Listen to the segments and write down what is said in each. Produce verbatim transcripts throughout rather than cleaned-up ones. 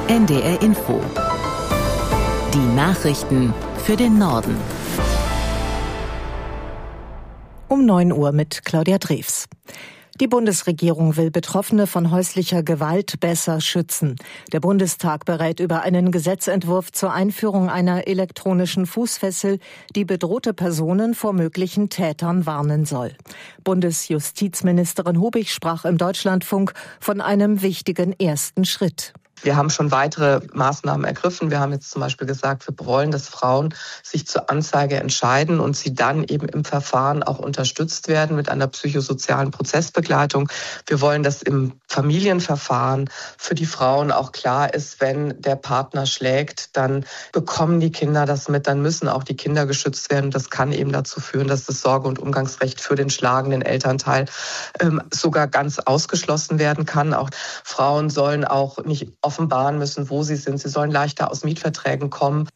N D R Info. Die Nachrichten für den Norden. Um neun Uhr mit Claudia Drews. Die Bundesregierung will Betroffene von häuslicher Gewalt besser schützen. Der Bundestag berät über einen Gesetzentwurf zur Einführung einer elektronischen Fußfessel, die bedrohte Personen vor möglichen Tätern warnen soll. Bundesjustizministerin Hubig sprach im Deutschlandfunk von einem wichtigen ersten Schritt. Wir haben schon weitere Maßnahmen ergriffen. Wir haben jetzt zum Beispiel gesagt, wir wollen, dass Frauen sich zur Anzeige entscheiden und sie dann eben im Verfahren auch unterstützt werden mit einer psychosozialen Prozessbegleitung. Wir wollen, dass im Familienverfahren für die Frauen auch klar ist, wenn der Partner schlägt, dann bekommen die Kinder das mit, dann müssen auch die Kinder geschützt werden. Das kann eben dazu führen, dass das Sorge- und Umgangsrecht für den schlagenden Elternteil ähm, sogar ganz ausgeschlossen werden kann. Auch Frauen sollen auch nicht offenbaren müssen, wo sie sind. Sie sollen leichter aus Mietverträgen kommen.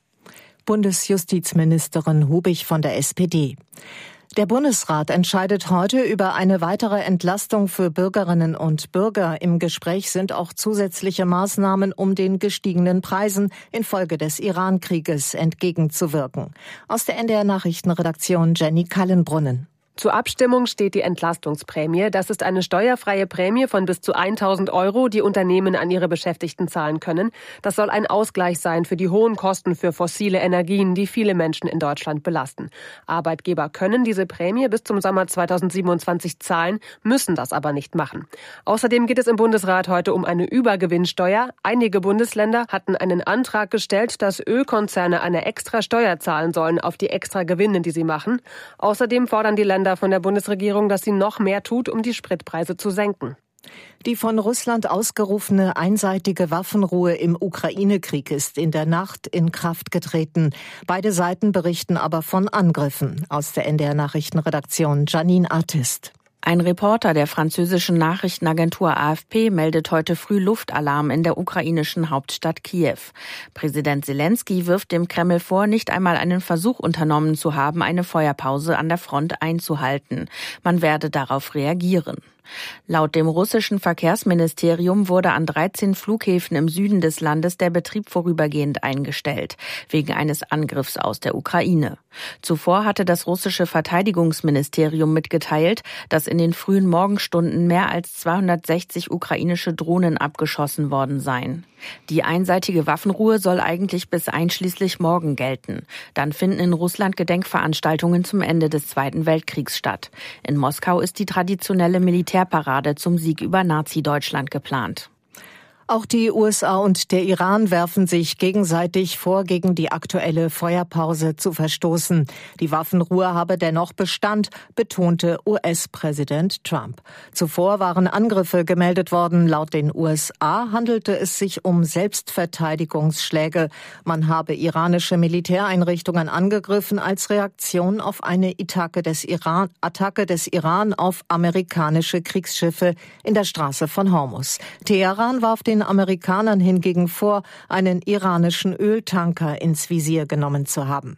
Bundesjustizministerin Hubig von der S P D. Der Bundesrat entscheidet heute über eine weitere Entlastung für Bürgerinnen und Bürger. Im Gespräch sind auch zusätzliche Maßnahmen, um den gestiegenen Preisen infolge des Iran-Krieges entgegenzuwirken. Aus der N D R Nachrichtenredaktion Jenny Kallenbrunnen. Zur Abstimmung steht die Entlastungsprämie. Das ist eine steuerfreie Prämie von bis zu tausend Euro, die Unternehmen an ihre Beschäftigten zahlen können. Das soll ein Ausgleich sein für die hohen Kosten für fossile Energien, die viele Menschen in Deutschland belasten. Arbeitgeber können diese Prämie bis zum Sommer zweitausendsiebenundzwanzig zahlen, müssen das aber nicht machen. Außerdem geht es im Bundesrat heute um eine Übergewinnsteuer. Einige Bundesländer hatten einen Antrag gestellt, dass Ölkonzerne eine extra Steuer zahlen sollen auf die extra Gewinne, die sie machen. Außerdem fordern die Länder von der Bundesregierung, dass sie noch mehr tut, um die Spritpreise zu senken. Die von Russland ausgerufene einseitige Waffenruhe im Ukraine-Krieg ist in der Nacht in Kraft getreten. Beide Seiten berichten aber von Angriffen. Aus der N D R Nachrichtenredaktion Janine Artist. Ein Reporter der französischen Nachrichtenagentur A F P meldet heute früh Luftalarm in der ukrainischen Hauptstadt Kiew. Präsident Selenskyj wirft dem Kreml vor, nicht einmal einen Versuch unternommen zu haben, eine Feuerpause an der Front einzuhalten. Man werde darauf reagieren. Laut dem russischen Verkehrsministerium wurde an dreizehn Flughäfen im Süden des Landes der Betrieb vorübergehend eingestellt, wegen eines Angriffs aus der Ukraine. Zuvor hatte das russische Verteidigungsministerium mitgeteilt, dass in den frühen Morgenstunden mehr als zweihundertsechzig ukrainische Drohnen abgeschossen worden seien. Die einseitige Waffenruhe soll eigentlich bis einschließlich morgen gelten. Dann finden in Russland Gedenkveranstaltungen zum Ende des Zweiten Weltkriegs statt. In Moskau ist die traditionelle Militärparade zum Sieg über Nazi-Deutschland geplant. Auch die U S A und der Iran werfen sich gegenseitig vor, gegen die aktuelle Feuerpause zu verstoßen. Die Waffenruhe habe dennoch Bestand, betonte U S-Präsident Trump. Zuvor waren Angriffe gemeldet worden. Laut den U S A handelte es sich um Selbstverteidigungsschläge. Man habe iranische Militäreinrichtungen angegriffen als Reaktion auf eine Attacke des Iran, Attacke des Iran auf amerikanische Kriegsschiffe in der Straße von Hormuz. Teheran warf den Amerikanern hingegen vor, einen iranischen Öltanker ins Visier genommen zu haben.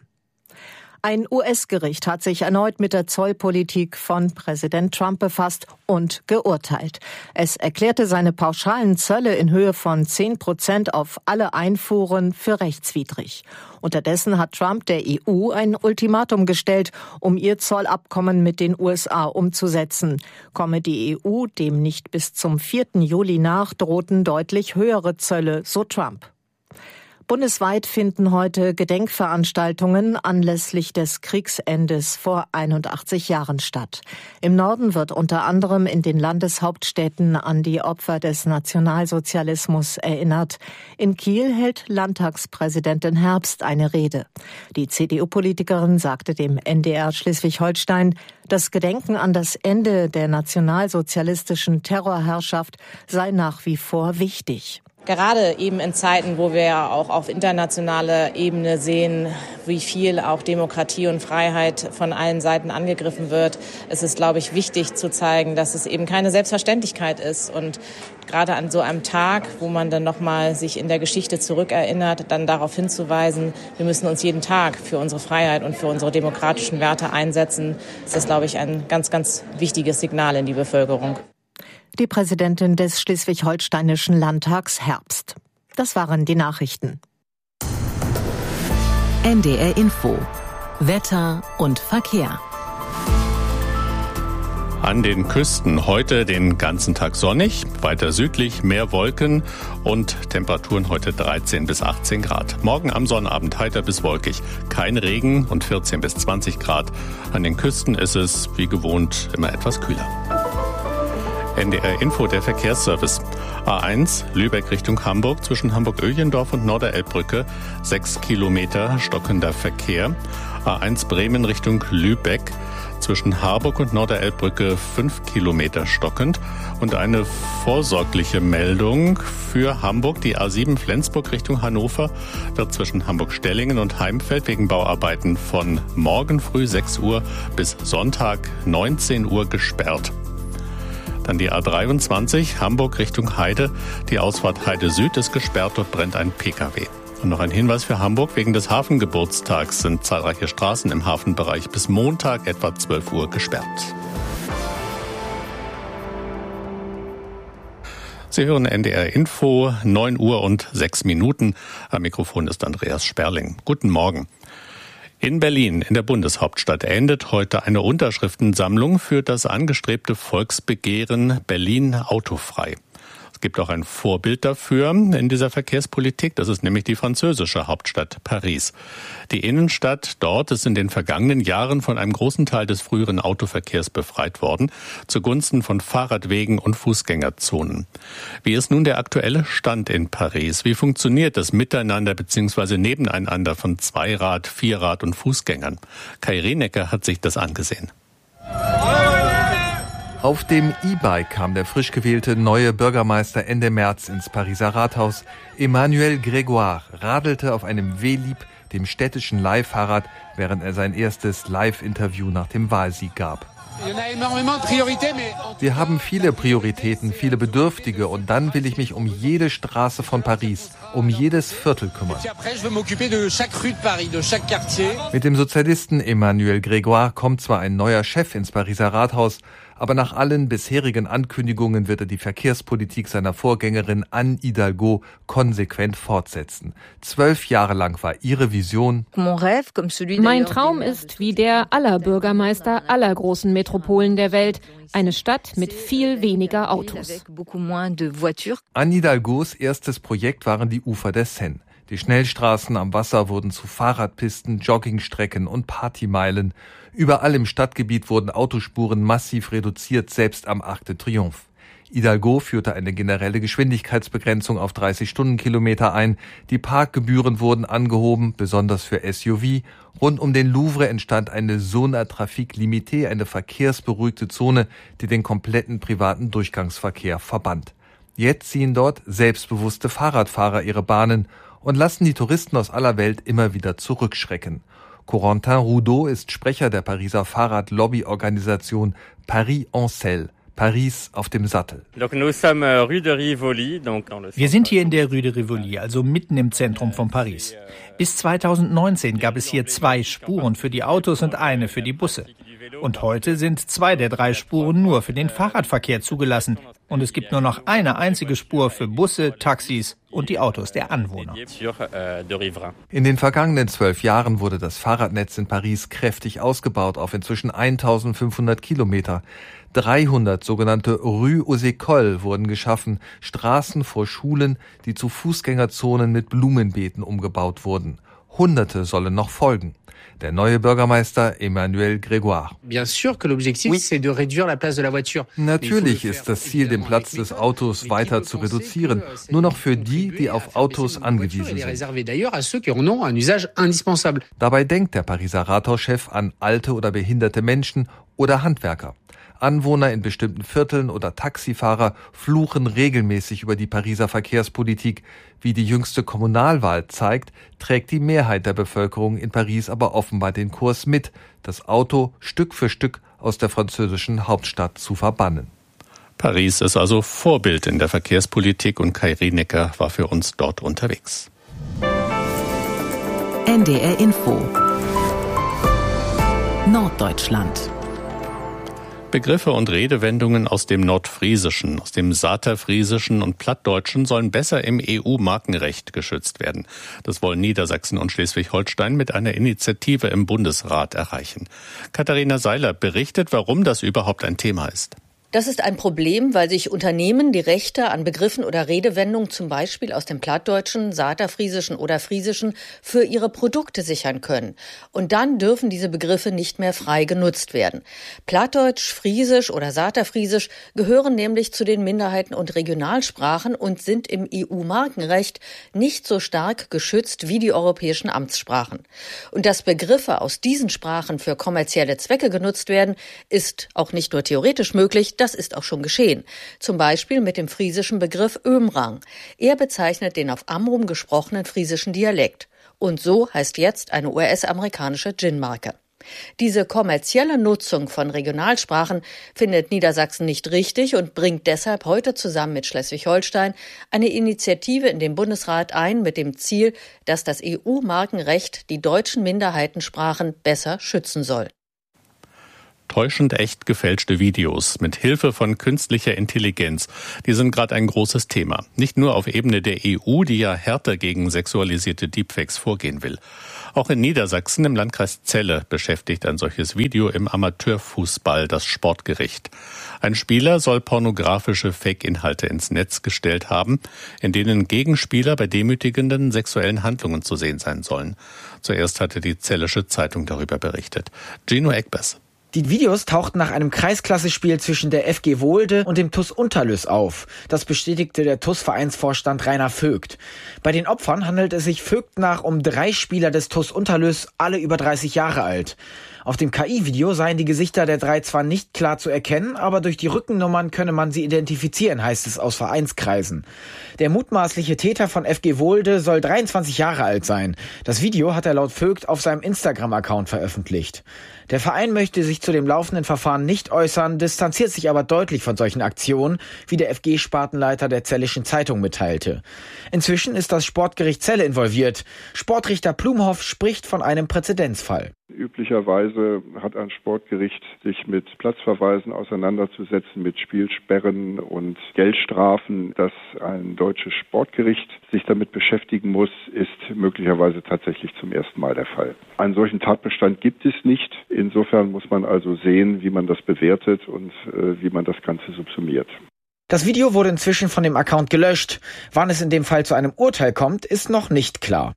Ein U S-Gericht hat sich erneut mit der Zollpolitik von Präsident Trump befasst und geurteilt. Es erklärte seine pauschalen Zölle in Höhe von zehn Prozent auf alle Einfuhren für rechtswidrig. Unterdessen hat Trump der E U ein Ultimatum gestellt, um ihr Zollabkommen mit den U S A umzusetzen. Komme die E U dem nicht bis zum vierten Juli nach, drohten deutlich höhere Zölle, so Trump. Bundesweit finden heute Gedenkveranstaltungen anlässlich des Kriegsendes vor einundachtzig Jahren statt. Im Norden wird unter anderem in den Landeshauptstädten an die Opfer des Nationalsozialismus erinnert. In Kiel hält Landtagspräsidentin Herbst eine Rede. Die C D U-Politikerin sagte dem N D R Schleswig-Holstein, das Gedenken an das Ende der nationalsozialistischen Terrorherrschaft sei nach wie vor wichtig. Gerade eben in Zeiten, wo wir ja auch auf internationaler Ebene sehen, wie viel auch Demokratie und Freiheit von allen Seiten angegriffen wird, ist es, glaube ich, wichtig zu zeigen, dass es eben keine Selbstverständlichkeit ist. Und gerade an so einem Tag, wo man dann nochmal sich in der Geschichte zurückerinnert, dann darauf hinzuweisen, wir müssen uns jeden Tag für unsere Freiheit und für unsere demokratischen Werte einsetzen, ist das, glaube ich, ein ganz, ganz wichtiges Signal in die Bevölkerung. Die Präsidentin des Schleswig-Holsteinischen Landtags Herbst. Das waren die Nachrichten. N D R Info. Wetter und Verkehr. An den Küsten heute den ganzen Tag sonnig, weiter südlich mehr Wolken und Temperaturen heute dreizehn bis achtzehn Grad. Morgen am Sonnabend heiter bis wolkig, kein Regen und vierzehn bis zwanzig Grad. An den Küsten ist es wie gewohnt immer etwas kühler. N D R Info, der Verkehrsservice. A eins, Lübeck Richtung Hamburg, zwischen Hamburg-Öhlendorf und Norderelbbrücke, sechs Kilometer stockender Verkehr. A eins Bremen Richtung Lübeck, zwischen Harburg und Norderelbbrücke fünf Kilometer stockend. Und eine vorsorgliche Meldung für Hamburg. Die A sieben Flensburg Richtung Hannover wird zwischen Hamburg-Stellingen und Heimfeld wegen Bauarbeiten von morgen früh sechs Uhr bis Sonntag neunzehn Uhr gesperrt. Dann die A dreiundzwanzig Hamburg Richtung Heide. Die Ausfahrt Heide Süd ist gesperrt, dort brennt ein P K W. Und noch ein Hinweis für Hamburg. Wegen des Hafengeburtstags sind zahlreiche Straßen im Hafenbereich bis Montag etwa zwölf Uhr gesperrt. Sie hören N D R Info, neun Uhr und sechs Minuten. Am Mikrofon ist Andreas Sperling. Guten Morgen. In Berlin, in der Bundeshauptstadt, endet heute eine Unterschriftensammlung für das angestrebte Volksbegehren Berlin autofrei. Es gibt auch ein Vorbild dafür in dieser Verkehrspolitik. Das ist nämlich die französische Hauptstadt Paris. Die Innenstadt dort ist in den vergangenen Jahren von einem großen Teil des früheren Autoverkehrs befreit worden, zugunsten von Fahrradwegen und Fußgängerzonen. Wie ist nun der aktuelle Stand in Paris? Wie funktioniert das Miteinander bzw. Nebeneinander von Zweirad, Vierrad und Fußgängern? Kai Rienecker hat sich das angesehen. Auf dem E-Bike kam der frisch gewählte neue Bürgermeister Ende März ins Pariser Rathaus. Emmanuel Grégoire radelte auf einem Velib, dem städtischen Leihfahrrad, während er sein erstes Live-Interview nach dem Wahlsieg gab. Wir haben viele Prioritäten, viele Bedürftige und dann will ich mich um jede Straße von Paris, um jedes Viertel kümmern. Mit dem Sozialisten Emmanuel Grégoire kommt zwar ein neuer Chef ins Pariser Rathaus, aber nach allen bisherigen Ankündigungen wird er die Verkehrspolitik seiner Vorgängerin Anne Hidalgo konsequent fortsetzen. Zwölf Jahre lang war ihre Vision: Mein Traum ist wie der aller Bürgermeister aller großen Metropolen der Welt. Eine Stadt mit viel weniger Autos. Anne Hidalgos erstes Projekt waren die Ufer der Seine. Die Schnellstraßen am Wasser wurden zu Fahrradpisten, Joggingstrecken und Partymeilen. Überall im Stadtgebiet wurden Autospuren massiv reduziert, selbst am Arc de Triomphe. Hidalgo führte eine generelle Geschwindigkeitsbegrenzung auf dreißig Stundenkilometer ein. Die Parkgebühren wurden angehoben, besonders für S U V. Rund um den Louvre entstand eine Zone à trafic limité, eine verkehrsberuhigte Zone, die den kompletten privaten Durchgangsverkehr verband. Jetzt ziehen dort selbstbewusste Fahrradfahrer ihre Bahnen und lassen die Touristen aus aller Welt immer wieder zurückschrecken. Corentin Roudot ist Sprecher der Pariser Fahrradlobbyorganisation Paris en Selle, Paris auf dem Sattel. Wir sind hier in der Rue de Rivoli, also mitten im Zentrum von Paris. Bis zweitausendneunzehn gab es hier zwei Spuren für die Autos und eine für die Busse. Und heute sind zwei der drei Spuren nur für den Fahrradverkehr zugelassen. Und es gibt nur noch eine einzige Spur für Busse, Taxis und die Autos der Anwohner. In den vergangenen zwölf Jahren wurde das Fahrradnetz in Paris kräftig ausgebaut auf inzwischen eintausendfünfhundert Kilometer. dreihundert sogenannte Rue aux Écoles wurden geschaffen, Straßen vor Schulen, die zu Fußgängerzonen mit Blumenbeeten umgebaut wurden. Hunderte sollen noch folgen. Der neue Bürgermeister Emmanuel Grégoire. Natürlich ist das Ziel, den Platz des Autos weiter zu reduzieren, nur noch für die, die auf Autos angewiesen sind. Dabei denkt der Pariser Rathauschef an alte oder behinderte Menschen oder Handwerker. Anwohner in bestimmten Vierteln oder Taxifahrer fluchen regelmäßig über die Pariser Verkehrspolitik. Wie die jüngste Kommunalwahl zeigt, trägt die Mehrheit der Bevölkerung in Paris aber offenbar den Kurs mit, das Auto Stück für Stück aus der französischen Hauptstadt zu verbannen. Paris ist also Vorbild in der Verkehrspolitik und Kai Rienecker war für uns dort unterwegs. N D R Info Norddeutschland. Begriffe und Redewendungen aus dem Nordfriesischen, aus dem Saterfriesischen und Plattdeutschen sollen besser im E U-Markenrecht geschützt werden. Das wollen Niedersachsen und Schleswig-Holstein mit einer Initiative im Bundesrat erreichen. Katharina Seiler berichtet, warum das überhaupt ein Thema ist. Das ist ein Problem, weil sich Unternehmen die Rechte an Begriffen oder Redewendungen zum Beispiel aus dem Plattdeutschen, Saterfriesischen oder Friesischen für ihre Produkte sichern können. Und dann dürfen diese Begriffe nicht mehr frei genutzt werden. Plattdeutsch, Friesisch oder Saterfriesisch gehören nämlich zu den Minderheiten- und Regionalsprachen und sind im E U-Markenrecht nicht so stark geschützt wie die europäischen Amtssprachen. Und dass Begriffe aus diesen Sprachen für kommerzielle Zwecke genutzt werden, ist auch nicht nur theoretisch möglich. Das ist auch schon geschehen. Zum Beispiel mit dem friesischen Begriff Ömrang. Er bezeichnet den auf Amrum gesprochenen friesischen Dialekt. Und so heißt jetzt eine U S-amerikanische Gin-Marke. Diese kommerzielle Nutzung von Regionalsprachen findet Niedersachsen nicht richtig und bringt deshalb heute zusammen mit Schleswig-Holstein eine Initiative in den Bundesrat ein mit dem Ziel, dass das E U-Markenrecht die deutschen Minderheitensprachen besser schützen soll. Täuschend echt gefälschte Videos mit Hilfe von künstlicher Intelligenz, die sind gerade ein großes Thema. Nicht nur auf Ebene der E U, die ja härter gegen sexualisierte Deepfakes vorgehen will. Auch in Niedersachsen im Landkreis Celle beschäftigt ein solches Video im Amateurfußball das Sportgericht. Ein Spieler soll pornografische Fake-Inhalte ins Netz gestellt haben, in denen Gegenspieler bei demütigenden sexuellen Handlungen zu sehen sein sollen. Zuerst hatte die Zellische Zeitung darüber berichtet. Gino Eckbers. Die Videos tauchten nach einem Kreisklasse-Spiel zwischen der F G Wohlde und dem T U S Unterlüß auf. Das bestätigte der T U S-Vereinsvorstand Rainer Vogt. Bei den Opfern handelt es sich Vogt nach um drei Spieler des T U S Unterlüß, alle über dreißig Jahre alt. Auf dem K I-Video seien die Gesichter der drei zwar nicht klar zu erkennen, aber durch die Rückennummern könne man sie identifizieren, heißt es aus Vereinskreisen. Der mutmaßliche Täter von F G Wohlde soll dreiundzwanzig Jahre alt sein. Das Video hat er laut Vogt auf seinem Instagram-Account veröffentlicht. Der Verein möchte sich zu dem laufenden Verfahren nicht äußern, distanziert sich aber deutlich von solchen Aktionen, wie der F G-Spartenleiter der Zellischen Zeitung mitteilte. Inzwischen ist das Sportgericht Celle involviert. Sportrichter Plumhoff spricht von einem Präzedenzfall. Üblicherweise hat ein Sportgericht sich mit Platzverweisen auseinanderzusetzen, mit Spielsperren und Geldstrafen. Dass ein deutsches Sportgericht sich damit beschäftigen muss, ist möglicherweise tatsächlich zum ersten Mal der Fall. Einen solchen Tatbestand gibt es nicht. Insofern muss man also sehen, wie man das bewertet und äh, wie man das Ganze subsumiert. Das Video wurde inzwischen von dem Account gelöscht. Wann es in dem Fall zu einem Urteil kommt, ist noch nicht klar.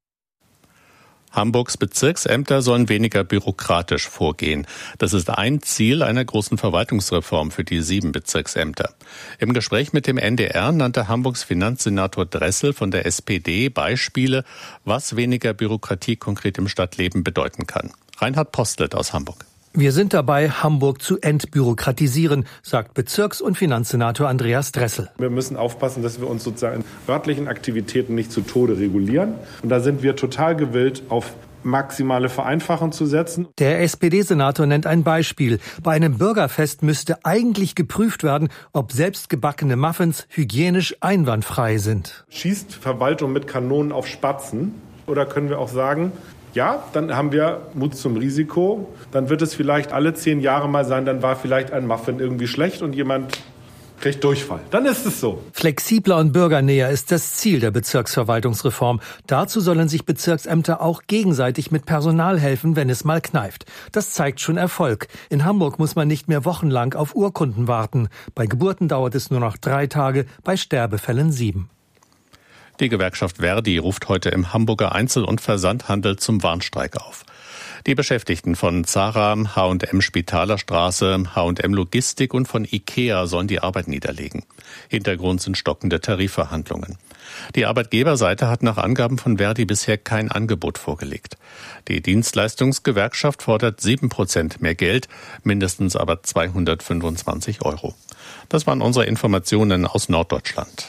Hamburgs Bezirksämter sollen weniger bürokratisch vorgehen. Das ist ein Ziel einer großen Verwaltungsreform für die sieben Bezirksämter. Im Gespräch mit dem N D R nannte Hamburgs Finanzsenator Dressel von der S P D Beispiele, was weniger Bürokratie konkret im Stadtleben bedeuten kann. Reinhard Postelt aus Hamburg. Wir sind dabei, Hamburg zu entbürokratisieren, sagt Bezirks- und Finanzsenator Andreas Dressel. Wir müssen aufpassen, dass wir uns sozusagen in örtlichen Aktivitäten nicht zu Tode regulieren. Und da sind wir total gewillt, auf maximale Vereinfachung zu setzen. Der S P D-Senator nennt ein Beispiel. Bei einem Bürgerfest müsste eigentlich geprüft werden, ob selbstgebackene Muffins hygienisch einwandfrei sind. Schießt Verwaltung mit Kanonen auf Spatzen? Oder können wir auch sagen, ja, dann haben wir Mut zum Risiko. Dann wird es vielleicht alle zehn Jahre mal sein, dann war vielleicht ein Muffin irgendwie schlecht und jemand kriegt Durchfall. Dann ist es so. Flexibler und bürgernäher ist das Ziel der Bezirksverwaltungsreform. Dazu sollen sich Bezirksämter auch gegenseitig mit Personal helfen, wenn es mal kneift. Das zeigt schon Erfolg. In Hamburg muss man nicht mehr wochenlang auf Urkunden warten. Bei Geburten dauert es nur noch drei Tage, bei Sterbefällen sieben. Die Gewerkschaft Verdi ruft heute im Hamburger Einzel- und Versandhandel zum Warnstreik auf. Die Beschäftigten von Zara, H und M Spitalerstraße, H und M Logistik und von Ikea sollen die Arbeit niederlegen. Hintergrund sind stockende Tarifverhandlungen. Die Arbeitgeberseite hat nach Angaben von Verdi bisher kein Angebot vorgelegt. Die Dienstleistungsgewerkschaft fordert sieben Prozent mehr Geld, mindestens aber zweihundertfünfundzwanzig Euro. Das waren unsere Informationen aus Norddeutschland.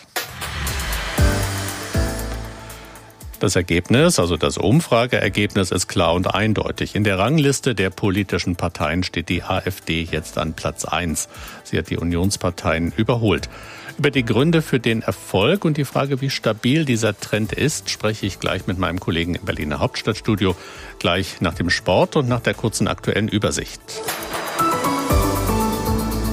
Das Ergebnis, also das Umfrageergebnis, ist klar und eindeutig. In der Rangliste der politischen Parteien steht die AfD jetzt an Platz eins. Sie hat die Unionsparteien überholt. Über die Gründe für den Erfolg und die Frage, wie stabil dieser Trend ist, spreche ich gleich mit meinem Kollegen im Berliner Hauptstadtstudio, gleich nach dem Sport und nach der kurzen aktuellen Übersicht.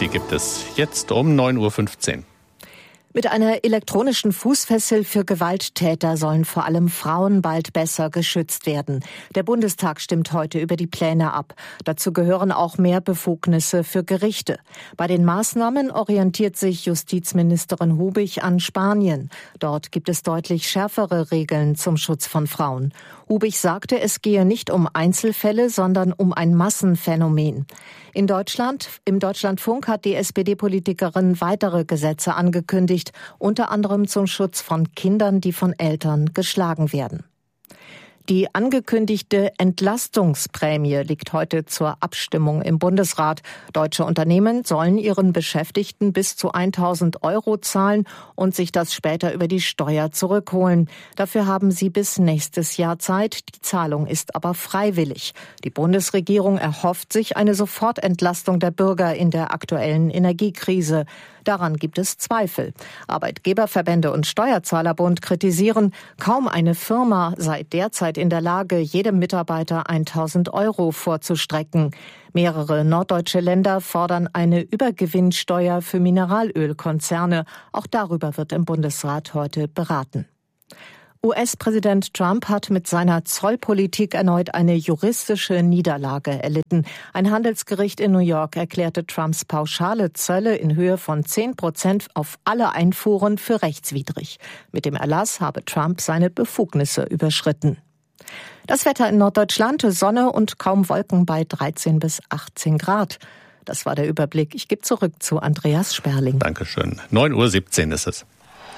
die gibt es jetzt um neun Uhr fünfzehn. Mit einer elektronischen Fußfessel für Gewalttäter sollen vor allem Frauen bald besser geschützt werden. Der Bundestag stimmt heute über die Pläne ab. Dazu gehören auch mehr Befugnisse für Gerichte. Bei den Maßnahmen orientiert sich Justizministerin Hubig an Spanien. Dort gibt es deutlich schärfere Regeln zum Schutz von Frauen. Hubig sagte, es gehe nicht um Einzelfälle, sondern um ein Massenphänomen. In Deutschland, im Deutschlandfunk hat die S P D-Politikerin weitere Gesetze angekündigt, unter anderem zum Schutz von Kindern, die von Eltern geschlagen werden. Die angekündigte Entlastungsprämie liegt heute zur Abstimmung im Bundesrat. Deutsche Unternehmen sollen ihren Beschäftigten bis zu tausend Euro zahlen und sich das später über die Steuer zurückholen. Dafür haben sie bis nächstes Jahr Zeit. Die Zahlung ist aber freiwillig. Die Bundesregierung erhofft sich eine Sofortentlastung der Bürger in der aktuellen Energiekrise. Daran gibt es Zweifel. Arbeitgeberverbände und Steuerzahlerbund kritisieren, kaum eine Firma sei derzeit in der Lage, jedem Mitarbeiter tausend Euro vorzustrecken. Mehrere norddeutsche Länder fordern eine Übergewinnsteuer für Mineralölkonzerne. Auch darüber wird im Bundesrat heute beraten. U S-Präsident Trump hat mit seiner Zollpolitik erneut eine juristische Niederlage erlitten. Ein Handelsgericht in New York erklärte Trumps pauschale Zölle in Höhe von zehn Prozent auf alle Einfuhren für rechtswidrig. Mit dem Erlass habe Trump seine Befugnisse überschritten. Das Wetter in Norddeutschland, Sonne und kaum Wolken bei dreizehn bis achtzehn Grad. Das war der Überblick. Ich gebe zurück zu Andreas Sperling. Dankeschön. neun Uhr siebzehn ist es.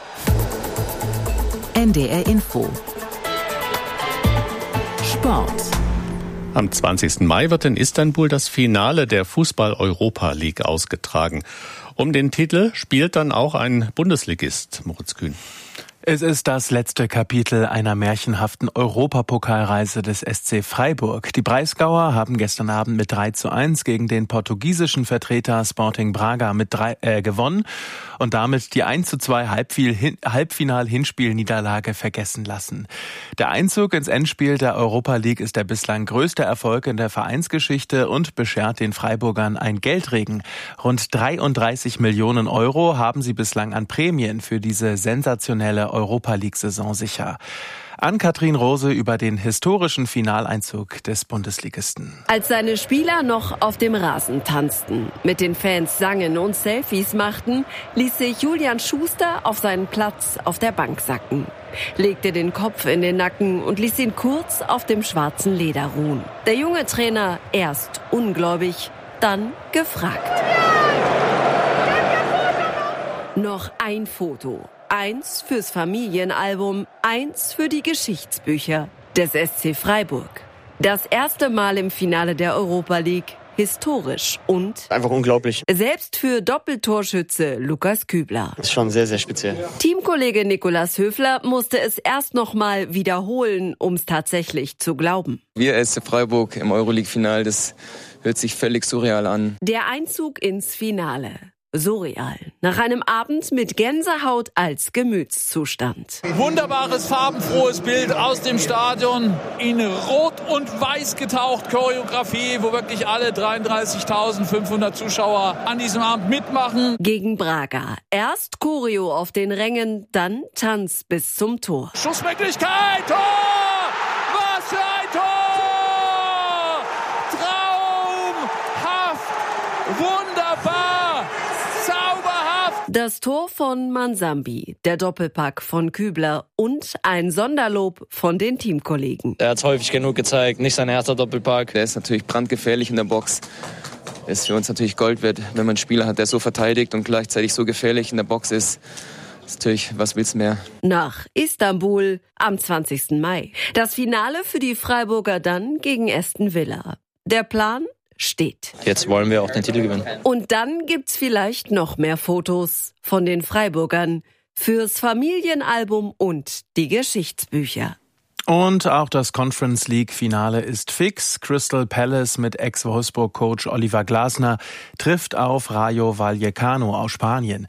N D R Info. Sport. Am zwanzigsten Mai wird in Istanbul das Finale der Fußball-Europa League ausgetragen. Um den Titel spielt dann auch ein Bundesligist, Moritz Kühn. Es ist das letzte Kapitel einer märchenhaften Europapokalreise des S C Freiburg. Die Breisgauer haben gestern Abend mit drei zu eins gegen den portugiesischen Vertreter Sporting Braga mit drei, äh, gewonnen und damit die eins zu zwei Halbfinal-Hinspielniederlage vergessen lassen. Der Einzug ins Endspiel der Europa League ist der bislang größte Erfolg in der Vereinsgeschichte und beschert den Freiburgern ein Geldregen. Rund dreiunddreißig Millionen Euro haben sie bislang an Prämien für diese sensationelle Europa-League-Saison sicher. Ann-Kathrin Rose über den historischen Finaleinzug des Bundesligisten. Als seine Spieler noch auf dem Rasen tanzten, mit den Fans sangen und Selfies machten, ließ sich Julian Schuster auf seinen Platz auf der Bank sacken, legte den Kopf in den Nacken und ließ ihn kurz auf dem schwarzen Leder ruhen. Der junge Trainer erst ungläubig, dann gefragt. Noch ein Foto. Eins fürs Familienalbum, eins für die Geschichtsbücher des S C Freiburg. Das erste Mal im Finale der Europa League. Historisch und einfach unglaublich. Selbst für Doppeltorschütze Lukas Kübler. Das ist schon sehr, sehr speziell. Teamkollege Nikolaus Höfler musste es erst noch mal wiederholen, um es tatsächlich zu glauben. Wir S C Freiburg im Euroleague-Final, das hört sich völlig surreal an. Der Einzug ins Finale. Surreal. Nach einem Abend mit Gänsehaut als Gemütszustand. Wunderbares, farbenfrohes Bild aus dem Stadion. In Rot und Weiß getaucht. Choreografie, wo wirklich alle dreiunddreißigtausendfünfhundert Zuschauer an diesem Abend mitmachen. Gegen Braga. Erst Choreo auf den Rängen, dann Tanz bis zum Tor. Schussmöglichkeit! Tor! Was für ein Tor! Traumhaft! Wunderbar! Das Tor von Mansambi, der Doppelpack von Kübler und ein Sonderlob von den Teamkollegen. Er hat es häufig genug gezeigt, nicht sein erster Doppelpack. Der ist natürlich brandgefährlich in der Box. Ist für uns natürlich Gold wert, wenn man einen Spieler hat, der so verteidigt und gleichzeitig so gefährlich in der Box ist. Ist natürlich, was willst du mehr? Nach Istanbul am zwanzigsten Mai. Das Finale für die Freiburger dann gegen Aston Villa. Der Plan steht. Jetzt wollen wir auch den Titel gewinnen. Und dann gibt's vielleicht noch mehr Fotos von den Freiburgern fürs Familienalbum und die Geschichtsbücher. Und auch das Conference League Finale ist fix. Crystal Palace mit Ex-Wolfsburg-Coach Oliver Glasner trifft auf Rayo Vallecano aus Spanien.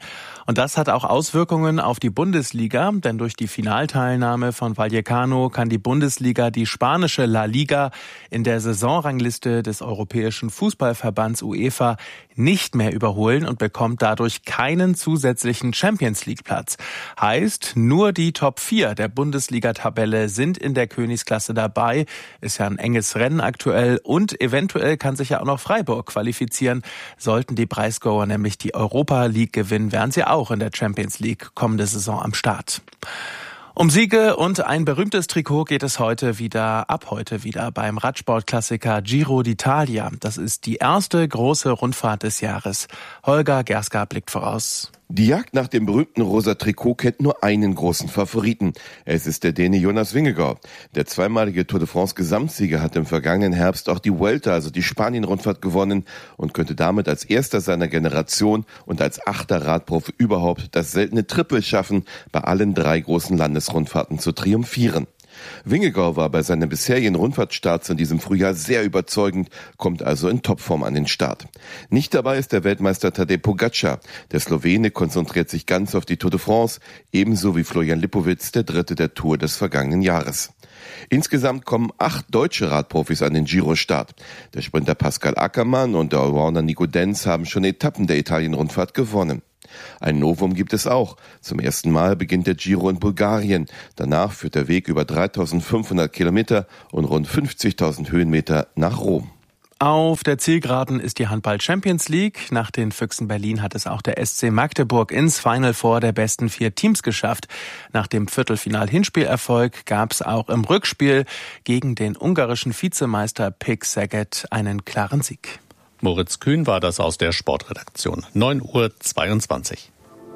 Und das hat auch Auswirkungen auf die Bundesliga, denn durch die Finalteilnahme von Vallecano kann die Bundesliga die spanische La Liga in der Saisonrangliste des Europäischen Fußballverbands UEFA nicht mehr überholen und bekommt dadurch keinen zusätzlichen Champions-League-Platz. Heißt, nur die Top vier der Bundesliga-Tabelle sind in der Königsklasse dabei. Ist ja ein enges Rennen aktuell und eventuell kann sich ja auch noch Freiburg qualifizieren. Sollten die Breisgauer nämlich die Europa League gewinnen, wären sie auch in der Champions League kommende Saison am Start. Um Siege und ein berühmtes Trikot geht es heute wieder, ab heute wieder beim Radsportklassiker Giro d'Italia. Das ist die erste große Rundfahrt des Jahres. Holger Gerska blickt voraus. Die Jagd nach dem berühmten rosa Trikot kennt nur einen großen Favoriten. Es ist der Däne Jonas Vingegaard. Der zweimalige Tour de France Gesamtsieger hat im vergangenen Herbst auch die Vuelta, also die Spanien-Rundfahrt, gewonnen und könnte damit als erster seiner Generation und als achter Radprofi überhaupt das seltene Triple schaffen, bei allen drei großen Landesrundfahrten zu triumphieren. Vingegaard war bei seinen bisherigen Rundfahrtstarts in diesem Frühjahr sehr überzeugend, kommt also in Topform an den Start. Nicht dabei ist der Weltmeister Tadej Pogačar. Der Slowene konzentriert sich ganz auf die Tour de France, ebenso wie Florian Lipowitz, der Dritte der Tour des vergangenen Jahres. Insgesamt kommen acht deutsche Radprofis an den Giro-Start. Der Sprinter Pascal Ackermann und der Allrounder Nico Denz haben schon Etappen der Italien-Rundfahrt gewonnen. Ein Novum gibt es auch. Zum ersten Mal beginnt der Giro in Bulgarien. Danach führt der Weg über dreitausendfünfhundert Kilometer und rund fünfzigtausend Höhenmeter nach Rom. Auf der Zielgeraden ist die Handball Champions League. Nach den Füchsen Berlin hat es auch der S C Magdeburg ins Final Four der besten vier Teams geschafft. Nach dem Viertelfinal-Hinspielerfolg gab es auch im Rückspiel gegen den ungarischen Vizemeister Pick Szeged einen klaren Sieg. Moritz Kühn war das aus der Sportredaktion. neun Uhr zweiundzwanzig.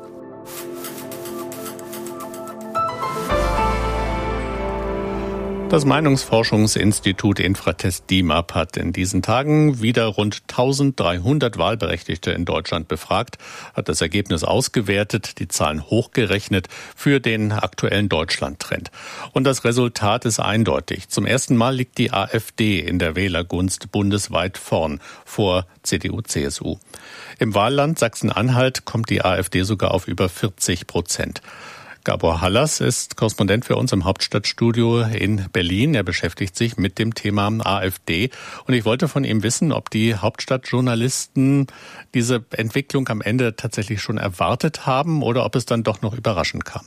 Das Meinungsforschungsinstitut Infratest DIMAP hat in diesen Tagen wieder rund eintausenddreihundert Wahlberechtigte in Deutschland befragt, hat das Ergebnis ausgewertet, die Zahlen hochgerechnet für den aktuellen Deutschland-Trend. Und das Resultat ist eindeutig. Zum ersten Mal liegt die AfD in der Wählergunst bundesweit vorn, vor C D U, C S U. Im Wahlland Sachsen-Anhalt kommt die AfD sogar auf über vierzig Prozent. Gabor Hallas ist Korrespondent für uns im Hauptstadtstudio in Berlin. Er beschäftigt sich mit dem Thema AfD. Und ich wollte von ihm wissen, ob die Hauptstadtjournalisten diese Entwicklung am Ende tatsächlich schon erwartet haben oder ob es dann doch noch überraschend kam.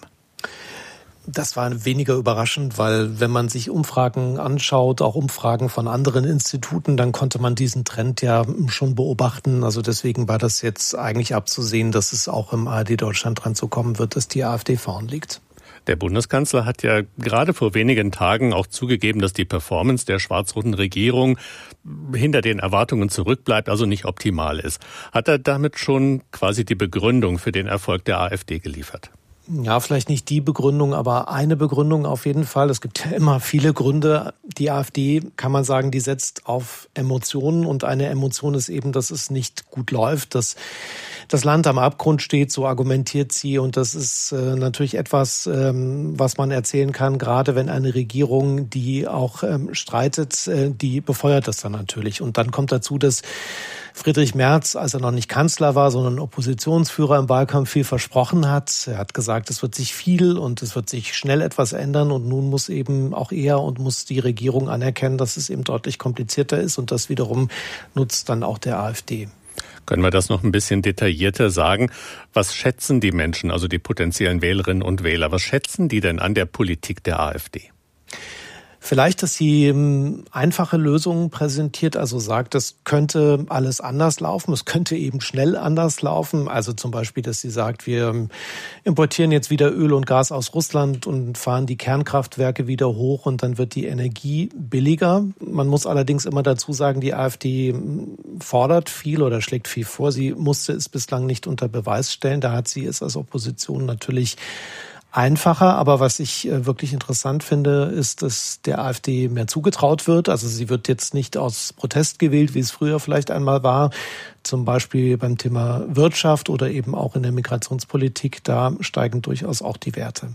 Das war weniger überraschend, weil wenn man sich Umfragen anschaut, auch Umfragen von anderen Instituten, dann konnte man diesen Trend ja schon beobachten. Also deswegen war das jetzt eigentlich abzusehen, dass es auch im A R D-Deutschland-Trend so kommen wird, dass die AfD vorn liegt. Der Bundeskanzler hat ja gerade vor wenigen Tagen auch zugegeben, dass die Performance der schwarz-roten Regierung hinter den Erwartungen zurückbleibt, also nicht optimal ist. Hat er damit schon quasi die Begründung für den Erfolg der AfD geliefert? Ja, vielleicht nicht die Begründung, aber eine Begründung auf jeden Fall. Es gibt ja immer viele Gründe. Die AfD, kann man sagen, die setzt auf Emotionen und eine Emotion ist eben, dass es nicht gut läuft, dass das Land am Abgrund steht, so argumentiert sie. Und das ist äh, natürlich etwas, ähm, was man erzählen kann, gerade wenn eine Regierung, die auch ähm, streitet, äh, die befeuert das dann natürlich. Und dann kommt dazu, dass Friedrich Merz, als er noch nicht Kanzler war, sondern Oppositionsführer im Wahlkampf, viel versprochen hat. Er hat gesagt, es wird sich viel und es wird sich schnell etwas ändern. Und nun muss eben auch er und muss die Regierung anerkennen, dass es eben deutlich komplizierter ist. Und das wiederum nutzt dann auch der AfD. Können wir das noch ein bisschen detaillierter sagen? Was schätzen die Menschen, also die potenziellen Wählerinnen und Wähler, was schätzen die denn an der Politik der AfD? Vielleicht, dass sie einfache Lösungen präsentiert, also sagt, es könnte alles anders laufen, es könnte eben schnell anders laufen. Also zum Beispiel, dass sie sagt, wir importieren jetzt wieder Öl und Gas aus Russland und fahren die Kernkraftwerke wieder hoch und dann wird die Energie billiger. Man muss allerdings immer dazu sagen, die AfD fordert viel oder schlägt viel vor. Sie musste es bislang nicht unter Beweis stellen. Da hat sie es als Opposition natürlich einfacher, aber was ich wirklich interessant finde, ist, dass der AfD mehr zugetraut wird. Also sie wird jetzt nicht aus Protest gewählt, wie es früher vielleicht einmal war, zum Beispiel beim Thema Wirtschaft oder eben auch in der Migrationspolitik. Da steigen durchaus auch die Werte.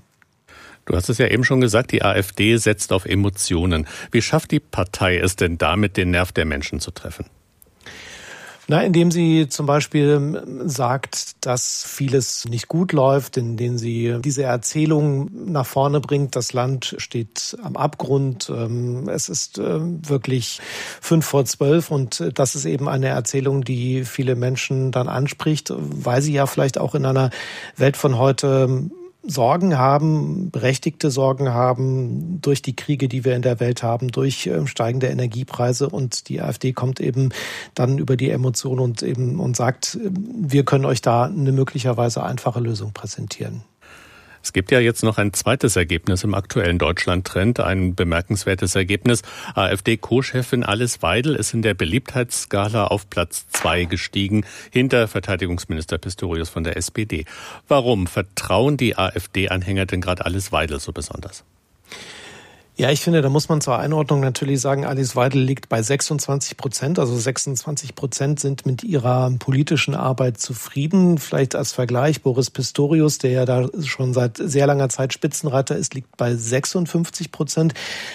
Du hast es ja eben schon gesagt, die AfD setzt auf Emotionen. Wie schafft die Partei es denn damit, den Nerv der Menschen zu treffen? Na, indem sie zum Beispiel sagt, dass vieles nicht gut läuft, indem sie diese Erzählung nach vorne bringt, das Land steht am Abgrund, es ist wirklich fünf vor zwölf und das ist eben eine Erzählung, die viele Menschen dann anspricht, weil sie ja vielleicht auch in einer Welt von heute Sorgen haben, berechtigte Sorgen haben durch die Kriege, die wir in der Welt haben, durch steigende Energiepreise und die AfD kommt eben dann über die Emotionen und eben und sagt, wir können euch da eine möglicherweise einfache Lösung präsentieren. Es gibt ja jetzt noch ein zweites Ergebnis im aktuellen Deutschland-Trend, ein bemerkenswertes Ergebnis. AfD-Co-Chefin Alice Weidel ist in der Beliebtheitsskala auf Platz zwei gestiegen, hinter Verteidigungsminister Pistorius von der S P D. Warum vertrauen die AfD-Anhänger denn gerade Alice Weidel so besonders? Ja, ich finde, da muss man zur Einordnung natürlich sagen, Alice Weidel liegt bei sechsundzwanzig Prozent. Also sechsundzwanzig Prozent sind mit ihrer politischen Arbeit zufrieden. Vielleicht als Vergleich, Boris Pistorius, der ja da schon seit sehr langer Zeit Spitzenreiter ist, liegt bei sechsundfünfzig Prozent.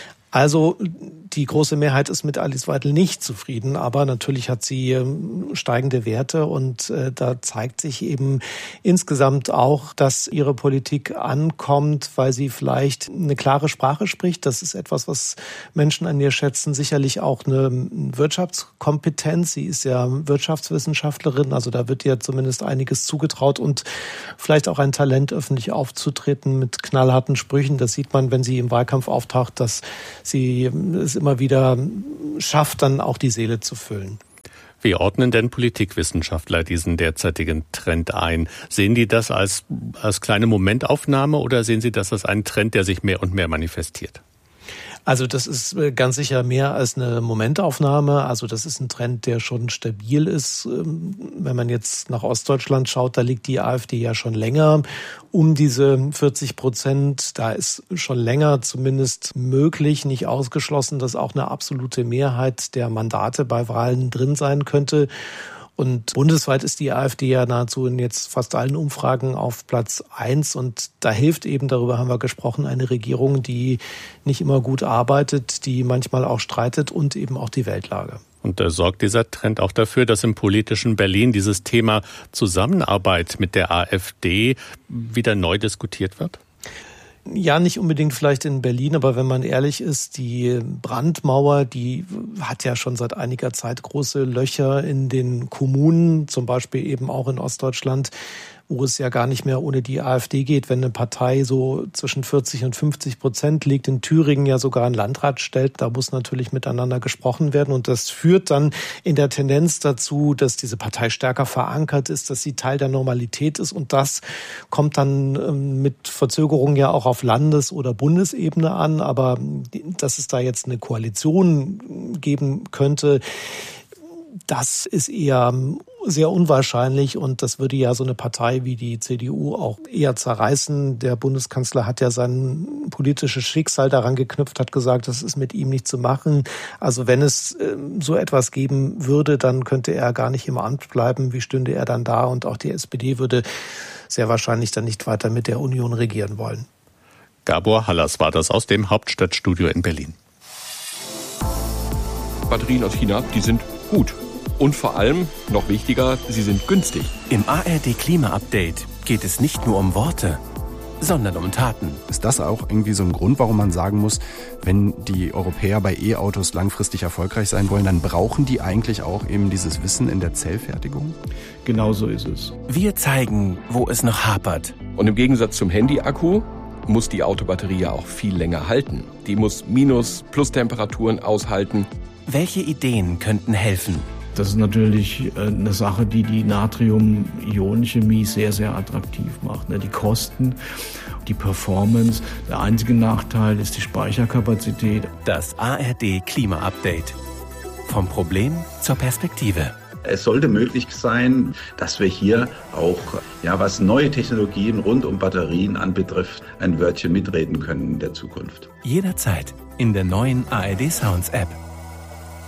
Also die große Mehrheit ist mit Alice Weidel nicht zufrieden, aber natürlich hat sie steigende Werte und äh, da zeigt sich eben insgesamt auch, dass ihre Politik ankommt, weil sie vielleicht eine klare Sprache spricht. Das ist etwas, was Menschen an ihr schätzen. Sicherlich auch eine Wirtschaftskompetenz. Sie ist ja Wirtschaftswissenschaftlerin, also da wird ihr zumindest einiges zugetraut und vielleicht auch ein Talent, öffentlich aufzutreten mit knallharten Sprüchen. Das sieht man, wenn sie im Wahlkampf auftaucht, dass sie es immer wieder schafft, dann auch die Seele zu füllen. Wie ordnen denn Politikwissenschaftler diesen derzeitigen Trend ein? Sehen die das als, als kleine Momentaufnahme oder sehen sie das als einen Trend, der sich mehr und mehr manifestiert? Also das ist ganz sicher mehr als eine Momentaufnahme. Also das ist ein Trend, der schon stabil ist. Wenn man jetzt nach Ostdeutschland schaut, da liegt die AfD ja schon länger um diese vierzig Prozent. Da ist schon länger zumindest möglich, nicht ausgeschlossen, dass auch eine absolute Mehrheit der Mandate bei Wahlen drin sein könnte. Und bundesweit ist die AfD ja nahezu in jetzt fast allen Umfragen auf Platz eins. Und da hilft eben, darüber haben wir gesprochen, eine Regierung, die nicht immer gut arbeitet, die manchmal auch streitet und eben auch die Weltlage. Und da sorgt dieser Trend auch dafür, dass im politischen Berlin dieses Thema Zusammenarbeit mit der AfD wieder neu diskutiert wird? Ja, nicht unbedingt vielleicht in Berlin, aber wenn man ehrlich ist, die Brandmauer, die hat ja schon seit einiger Zeit große Löcher in den Kommunen, zum Beispiel eben auch in Ostdeutschland, wo es ja gar nicht mehr ohne die AfD geht, wenn eine Partei so zwischen vierzig und fünfzig Prozent liegt, in Thüringen ja sogar einen Landrat stellt, da muss natürlich miteinander gesprochen werden und das führt dann in der Tendenz dazu, dass diese Partei stärker verankert ist, dass sie Teil der Normalität ist und das kommt dann mit Verzögerung ja auch auf Landes- oder Bundesebene an, aber dass es da jetzt eine Koalition geben könnte, das ist eher sehr unwahrscheinlich und das würde ja so eine Partei wie die C D U auch eher zerreißen. Der Bundeskanzler hat ja sein politisches Schicksal daran geknüpft, hat gesagt, das ist mit ihm nicht zu machen. Also wenn es so etwas geben würde, dann könnte er gar nicht im Amt bleiben. Wie stünde er dann da? Und auch die S P D würde sehr wahrscheinlich dann nicht weiter mit der Union regieren wollen. Gabor Hallas war das aus dem Hauptstadtstudio in Berlin. Batterien aus China, die sind gut. Und vor allem, noch wichtiger, sie sind günstig. Im A R D-Klima-Update geht es nicht nur um Worte, sondern um Taten. Ist das auch irgendwie so ein Grund, warum man sagen muss, wenn die Europäer bei E-Autos langfristig erfolgreich sein wollen, dann brauchen die eigentlich auch eben dieses Wissen in der Zellfertigung? Genau so ist es. Wir zeigen, wo es noch hapert. Und im Gegensatz zum Handy-Akku muss die Autobatterie ja auch viel länger halten. Die muss Minus-, Plus-Temperaturen aushalten. Welche Ideen könnten helfen? Das ist natürlich eine Sache, die die Natrium-Ionen-Chemie sehr, sehr attraktiv macht. Die Kosten, die Performance. Der einzige Nachteil ist die Speicherkapazität. Das A R D-Klima-Update. Vom Problem zur Perspektive. Es sollte möglich sein, dass wir hier auch, ja, was neue Technologien rund um Batterien anbetrifft, ein Wörtchen mitreden können in der Zukunft. Jederzeit in der neuen A R D Sounds App.